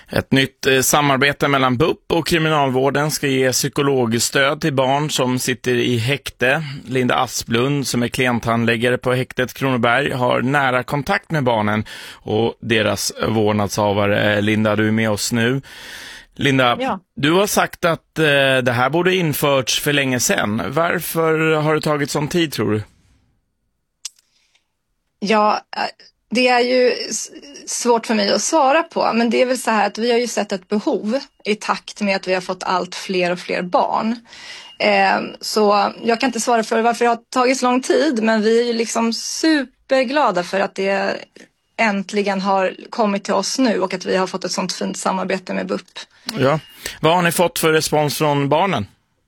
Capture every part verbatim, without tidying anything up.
Ett nytt eh, samarbete mellan B U P och kriminalvården ska ge psykologstöd till barn som sitter i häkte. Linda Asplund, som är klienthandläggare på häktet Kronoberg, har nära kontakt med barnen och deras vårdnadshavare. Linda, du är med oss nu. Linda, ja. Du har sagt att eh, det här borde införts för länge sedan. Varför har det tagit sån tid, tror du? Ja, det är ju svårt för mig att svara på, men det är väl så här att vi har ju sett ett behov i takt med att vi har fått allt fler och fler barn. Eh, så jag kan inte svara för varför det har tagit så lång tid, men vi är ju liksom superglada för att det äntligen har kommit till oss nu och att vi har fått ett sånt fint samarbete med B U P. Ja. Vad har ni fått för respons från barnen?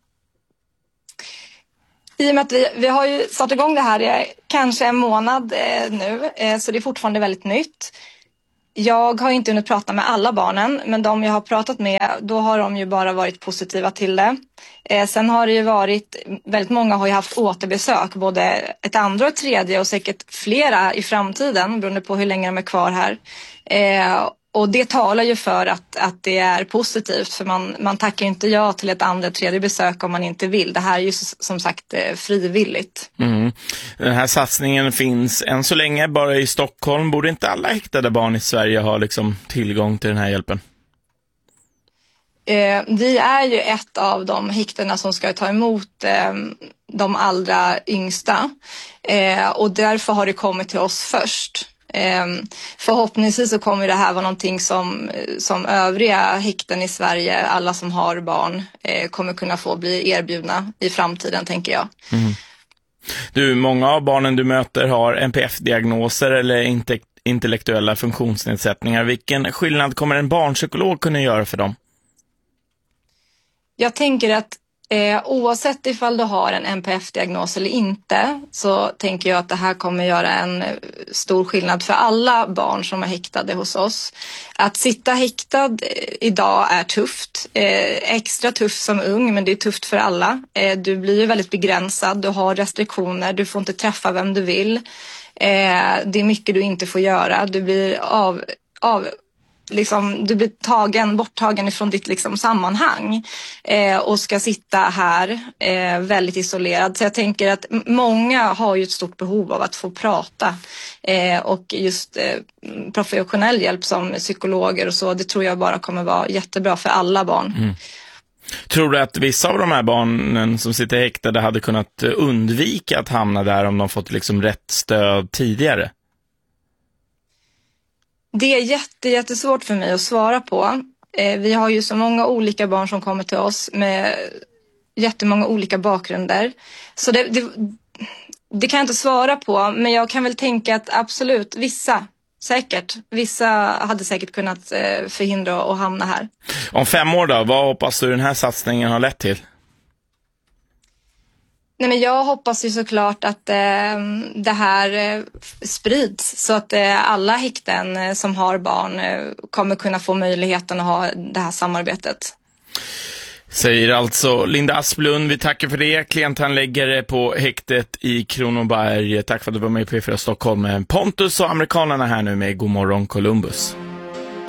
I och med att vi, vi har ju satt igång det här i kanske en månad eh, nu, eh, så det är fortfarande väldigt nytt. Jag har inte hunnit prata med alla barnen, men de jag har pratat med, då har de ju bara varit positiva till det. Eh, sen har det ju varit, väldigt många har ju haft återbesök, både ett andra och ett tredje och säkert flera i framtiden, beroende på hur länge de är kvar här. Eh, Och det talar ju för att, att det är positivt, för man, man tackar inte ja till ett andra tredje besök om man inte vill. Det här är ju som sagt frivilligt. Mm. Den här satsningen finns än så länge bara i Stockholm. Borde inte alla häktade barn i Sverige ha liksom tillgång till den här hjälpen? Eh, vi är ju ett av de häktena som ska ta emot eh, de allra yngsta. Eh, och därför har det kommit till oss först. Eh, förhoppningsvis så kommer det här vara någonting som, som övriga häkten i Sverige, alla som har barn, eh, kommer kunna få bli erbjudna i framtiden, tänker jag. Mm. Du, många av barnen du möter har N P F-diagnoser eller inte, intellektuella funktionsnedsättningar. Vilken skillnad kommer en barnpsykolog kunna göra för dem? Jag tänker att Eh, oavsett ifall du har en N P F-diagnos eller inte, så tänker jag att det här kommer göra en stor skillnad för alla barn som är häktade hos oss. Att sitta häktad eh, idag är tufft, eh, extra tufft som ung, men det är tufft för alla. Eh, du blir ju väldigt begränsad, du har restriktioner, du får inte träffa vem du vill. Eh, det är mycket du inte får göra, du blir av... av Liksom, du blir tagen, borttagen ifrån ditt liksom, sammanhang eh, och ska sitta här eh, väldigt isolerad. Så jag tänker att många har ju ett stort behov av att få prata eh, och just eh, professionell hjälp som psykologer och så, det tror jag bara kommer vara jättebra för alla barn. Mm. Tror du att vissa av de här barnen som sitter häktade hade kunnat undvika att hamna där om de fått liksom rätt stöd tidigare? Det är jätte, jättesvårt för mig att svara på. Eh, vi har ju så många olika barn som kommer till oss med jättemånga olika bakgrunder. Så det, det, det kan jag inte svara på, men jag kan väl tänka att absolut, vissa, säkert, vissa hade säkert kunnat eh, förhindra att hamna här. Om fem år då, vad hoppas du den här satsningen har lett till? Nej, men jag hoppas ju såklart att eh, det här eh, sprids så att eh, alla häkten eh, som har barn eh, kommer kunna få möjligheten att ha det här samarbetet. Säger alltså Linda Asplund. Vi tackar för det. Klienthandläggare på häktet i Kronoberg. Tack för att du var med i P fyra Stockholm. Pontus och amerikanerna här nu med God morgon Columbus.